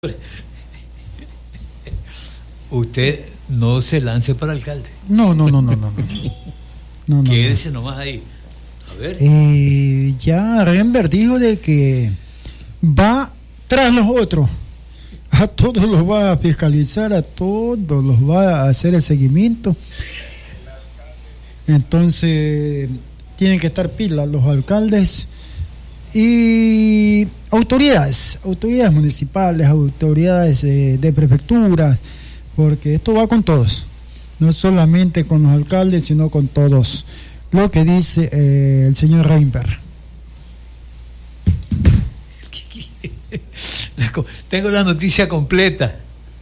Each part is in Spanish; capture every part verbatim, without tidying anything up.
Usted no se lance para alcalde. No, no, no, no, no. no, no Quédese no. nomás ahí. A ver. Eh, ya Rember dijo de que va tras los otros. A todos los va a fiscalizar, a todos los va a hacer el seguimiento. Entonces, tienen que estar pilas los alcaldes y autoridades, autoridades municipales, autoridades eh, de prefecturas, porque esto va con todos, no solamente con los alcaldes, sino con todos. Lo que dice eh, el señor Reinberg. Tengo la noticia completa.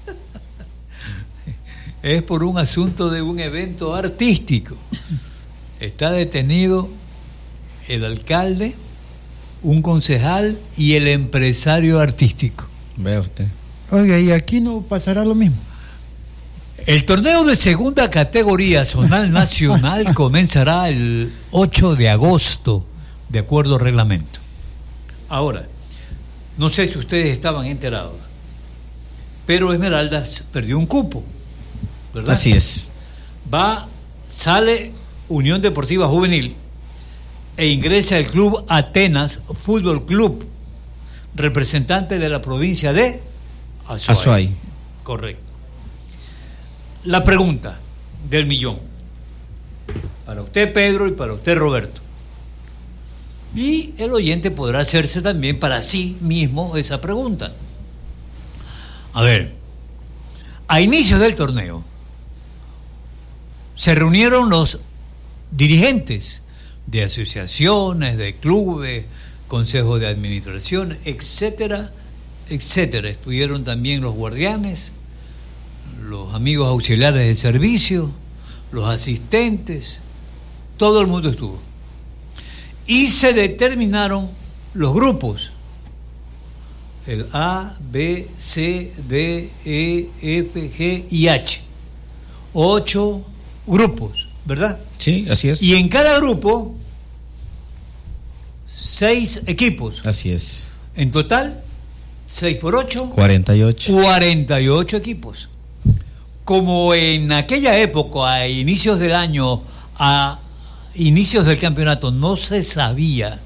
Es por un asunto de un evento artístico. Está detenido el alcalde, un concejal y el empresario artístico. Vea usted. Oiga, y aquí no pasará lo mismo. El torneo de segunda categoría zonal nacional comenzará el ocho de agosto, de acuerdo al reglamento. Ahora, no sé si ustedes estaban enterados, pero Esmeraldas perdió un cupo, ¿verdad? Así es. Va, sale Unión Deportiva Juvenil e ingresa el club Atenas Fútbol Club, representante de la provincia de Azuay. Azuay. Correcto. La pregunta del millón, para usted, Pedro, y para usted, Roberto. Y el oyente podrá hacerse también para sí mismo esa pregunta. A ver, a inicios del torneo se reunieron los dirigentes de asociaciones, de clubes, consejos de administración, etcétera, etcétera. Estuvieron también los guardianes, los amigos auxiliares de servicio, los asistentes, todo el mundo estuvo. Y se determinaron los grupos, el A, B, C, D, E, F, G y H. Ocho grupos, ¿verdad? Sí, así es. Y en cada grupo, seis equipos. Así es. En total, seis por ocho. cuarenta y ocho. cuarenta y ocho equipos. Como en aquella época, a inicios del año, a inicios del campeonato, no se sabía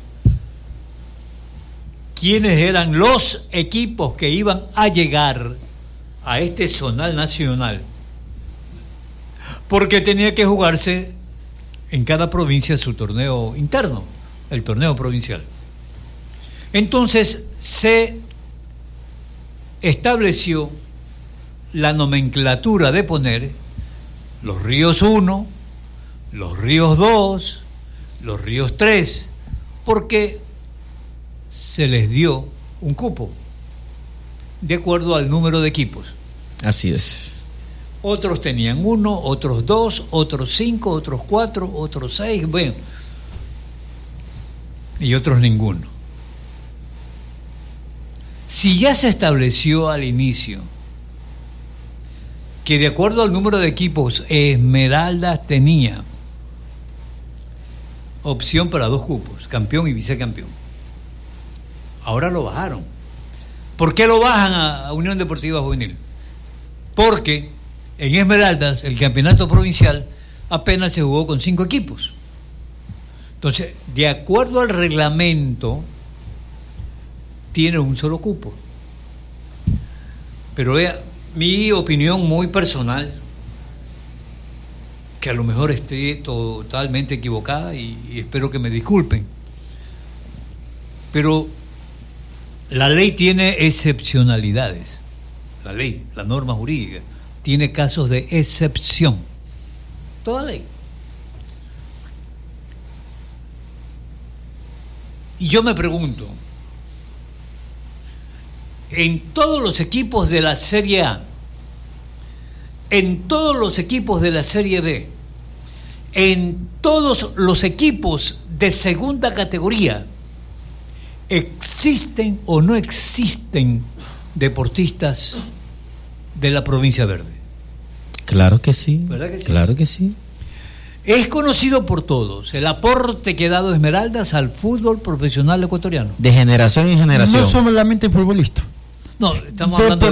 quiénes eran los equipos que iban a llegar a este zonal nacional, porque tenía que jugarse en cada provincia su torneo interno, el torneo provincial. Entonces se estableció la nomenclatura de poner los ríos uno, los ríos dos, los ríos tres, porque se les dio un cupo de acuerdo al número de equipos. Así es. Otros tenían uno, otros dos, otros cinco, otros cuatro, otros seis, bueno, y otros ninguno. Si ya se estableció al inicio que de acuerdo al número de equipos Esmeraldas tenía opción para dos cupos, campeón y vicecampeón, ahora lo bajaron. ¿Por qué lo bajan a Unión Deportiva Juvenil? Porque en Esmeraldas el campeonato provincial apenas se jugó con cinco equipos. Entonces, de acuerdo al reglamento, tiene un solo cupo. Pero vea, mi opinión muy personal, que a lo mejor esté totalmente equivocada y, y espero que me disculpen, pero la ley tiene excepcionalidades. La ley, la norma jurídica, tiene casos de excepción. Toda ley. Y yo me pregunto, en todos los equipos de la Serie A, en todos los equipos de la Serie B, en todos los equipos de segunda categoría, ¿existen o no existen deportistas de la provincia verde? Claro que sí. ¿Verdad que sí? Claro que sí. Es conocido por todos el aporte que ha dado Esmeraldas al fútbol profesional ecuatoriano. De generación en generación. No solamente futbolistas, No, estamos de hablando